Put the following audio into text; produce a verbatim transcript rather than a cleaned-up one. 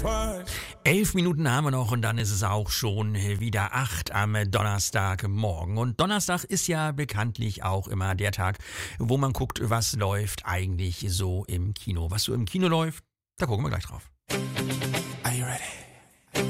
Elf Minuten haben wir noch und dann ist es auch schon wieder acht am Donnerstagmorgen. Und Donnerstag ist ja bekanntlich auch immer der Tag, wo man guckt, was läuft eigentlich so im Kino. Was so im Kino läuft, da gucken wir gleich drauf. Are you ready?